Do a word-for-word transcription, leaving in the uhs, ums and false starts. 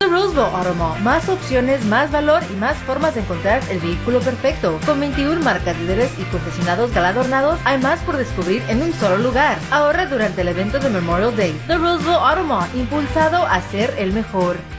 Roseville Auto Mall, más opciones, más valor y más formas de encontrar el vehículo perfecto. Con veintiuna marcas líderes y concesionados galardonados, hay más por descubrir en un solo lugar. Ahorra durante el evento de Memorial Day. The Roseville Auto Mall, impulsado a ser el mejor.